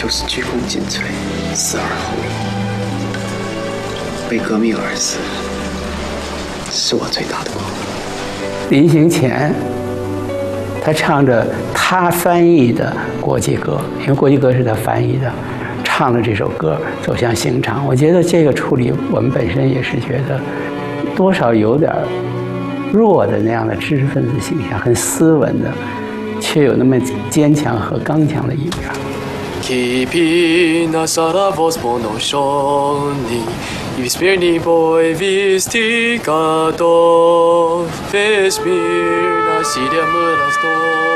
就是鞠躬尽瘁，死而后已。为革命而死，是我最大的光荣。 临行前，他唱着他翻译的国际歌，因为国际歌是他翻译的，唱了这首歌走向刑场。我觉得这个处理，我们本身也是觉得多少有点弱的那样的知识分子形象，很斯文的，却有那么坚强和刚强的一面。 Kipina saravos ponoshoni, i smirni boj vistika do, vesmirna sidja mrasto.